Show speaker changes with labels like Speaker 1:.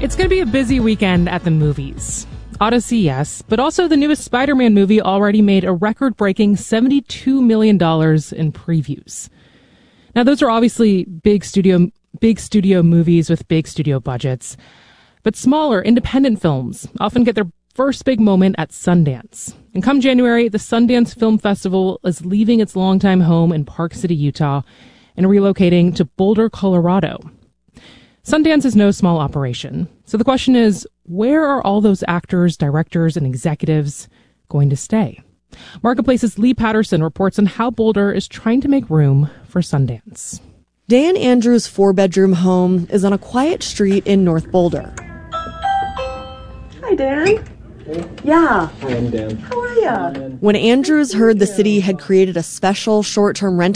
Speaker 1: It's going to be a busy weekend at the movies. Odyssey, yes, but also the newest Spider-Man movie already made a record-breaking $72 million in previews. Now, those are obviously big studio movies with big studio budgets, but smaller, independent films often get their first big moment at Sundance. And come January, the Sundance Film Festival is leaving its longtime home in Park City, Utah, and relocating to Boulder, Colorado. Sundance is no small operation. So the question is, where are all those actors, directors, and executives going to stay? Marketplace's Lee Patterson reports on how Boulder is trying to make room for Sundance.
Speaker 2: Dan Andrews' 4-bedroom home is on a quiet street in North Boulder.
Speaker 3: Hi, Dan.
Speaker 4: Hey.
Speaker 3: Yeah.
Speaker 4: Hi, I'm Dan.
Speaker 3: How are ya?
Speaker 2: When Andrews heard the city had created a special short-term rental